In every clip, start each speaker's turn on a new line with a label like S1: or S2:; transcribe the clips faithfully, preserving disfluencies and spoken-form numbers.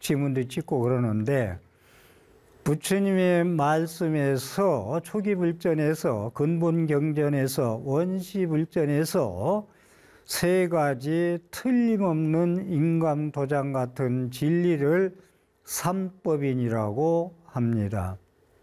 S1: 지문도 찍고 그러는데 부처님의 말씀에서 초기불전에서 근본경전에서 원시불전에서 세 가지 틀림없는 인감도장 같은 진리를 삼법인이라고 합니다.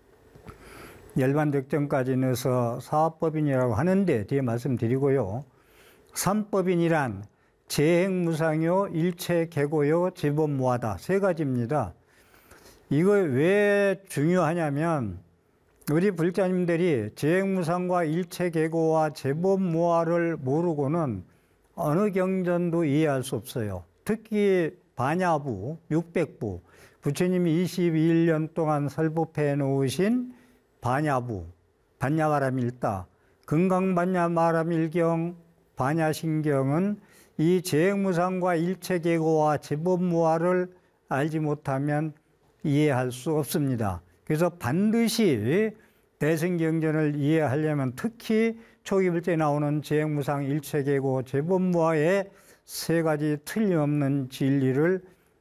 S1: 열반득정까지 넣어서 사법인이라고 하는데 뒤에 말씀드리고요. 삼법인이란 재행무상요, 일체계고요, 제법무하다 세 가지입니다. 이거 왜 중요하냐면 우리 불자님들이 재행무상과 일체계고와 제법무하를 모르고는 어느 경전도 이해할 수 없어요. 특히 반야부, 육백부, 부처님이 이십일 년 동안 설법해 놓으신 반야부, 반야가라밀다, 금강반야마라밀경, 반야신경은 이 재행무상과 일체계고와 제법무하를 알지 못하면 이해할 수 없습니다. 그래서 반드시 대승경전을 이해하려면 특히 초기불전에 나오는 재행무상, 일체계고, 제법무하의 세 가지 틀림없는 진리를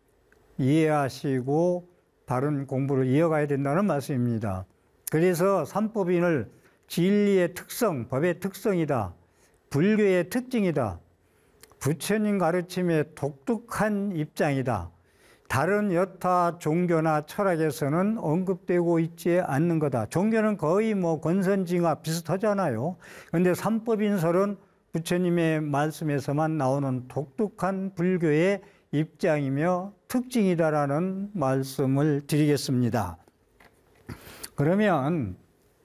S1: 이해하시고 바른 공부를 이어가야 된다는 말씀입니다. 그래서 삼법인을 진리의 특성, 법의 특성이다, 불교의 특징이다, 부처님 가르침의 독특한 입장이다, 다른 여타 종교나 철학에서는 언급되고 있지 않는 거다. 종교는 거의 뭐 권선징화 비슷하잖아요. 그런데 삼법인설은 부처님의 말씀에서만 나오는 독특한 불교의 입장이며 특징이다라는 말씀을 드리겠습니다. 그러면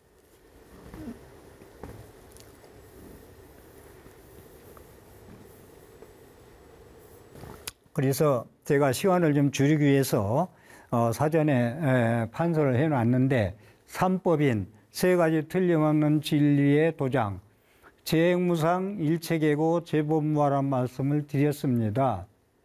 S1: 그래서 제가 시간을 좀 줄이기 위해서 어, 사전에 에, 판서를 해놨는데 삼법인, 세 가지 틀림없는 진리의 도장, 재행무상, 일체계고, 제법무하란 말씀을 드렸습니다.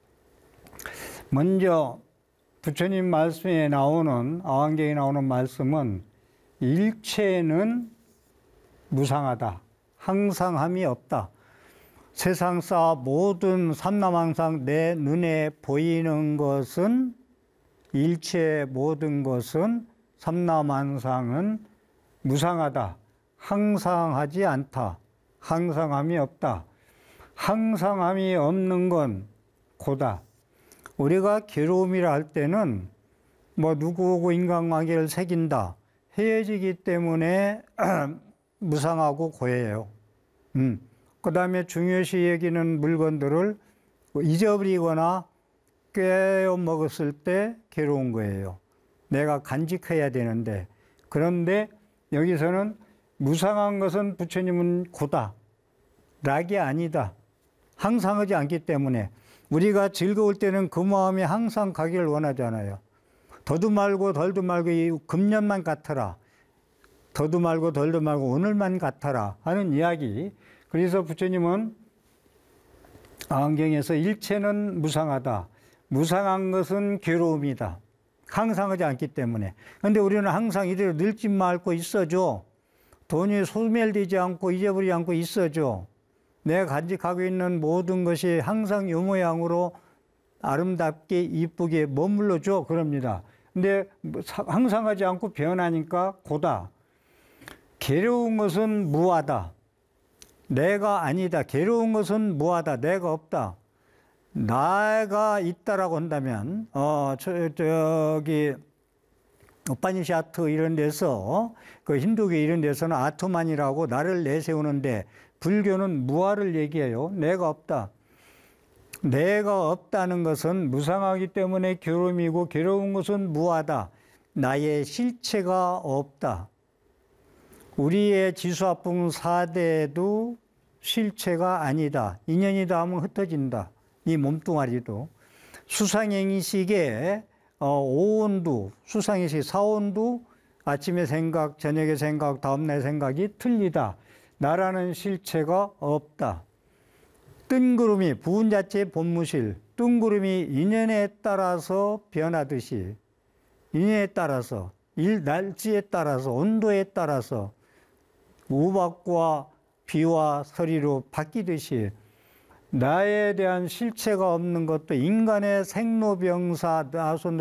S1: 먼저 부처님 말씀에 나오는, 아왕경에 나오는 말씀은 일체는 무상하다, 항상함이 없다. 세상사 모든 삼남항상 내 눈에 보이는 것은, 일체 모든 것은, 삼남항상은 무상하다, 항상하지 않다, 항상함이 없다. 항상함이 없는 건 고다. 우리가 괴로움이라 할 때는 뭐 누구하고 인간관계를 새긴다, 헤어지기 때문에 무상하고 고해요. 음. 그 다음에 중요시 여기는 물건들을 잊어버리거나 꿰어먹었을 때 괴로운 거예요. 내가 간직해야 되는데. 그런데 여기서는 무상한 것은 부처님은 고다, 락이 아니다, 항상하지 않기 때문에. 우리가 즐거울 때는 그 마음이 항상 가기를 원하잖아요. 더도 말고 덜도 말고 이 금년만 같아라, 더도 말고 덜도 말고 오늘만 같아라 하는 이야기. 그래서 부처님은 아왕경에서 일체는 무상하다, 무상한 것은 괴로움이다, 항상하지 않기 때문에. 그런데 우리는 항상 이대로 늙지 말고 있어줘, 돈이 소멸되지 않고 잊어버리지 않고 있어줘, 내가 간직하고 있는 모든 것이 항상 요 모양으로 아름답게 이쁘게 머물러줘, 그럽니다. 근데 항상하지 않고 변하니까 고다. 괴로운 것은 무하다, 내가 아니다. 괴로운 것은 무하다, 내가 없다. 나가 있다라고 한다면, 어, 저, 저기, 우파니샤트 이런 데서, 그 힌두교 이런 데서는 아토만이라고 나를 내세우는데, 불교는 무아를 얘기해요. 내가 없다. 내가 없다는 것은 무상하기 때문에 괴로움이고, 괴로운 것은 무하다. 나의 실체가 없다. 우리의 지수화풍 사대도 실체가 아니다. 인연이다 하면 흩어진다, 이 몸뚱아리도. 수상행위식의 어, 오온도, 수상행위식 사온도 아침에 생각, 저녁에 생각, 다음날 생각이 틀리다. 나라는 실체가 없다. 뜬구름이, 부분 자체의 본무실, 뜬구름이 인연에 따라서 변하듯이, 인연에 따라서, 일, 날씨에 따라서, 온도에 따라서 우박과 비와 서리로 바뀌듯이 나에 대한 실체가 없는 것도 인간의 생로병사, 나손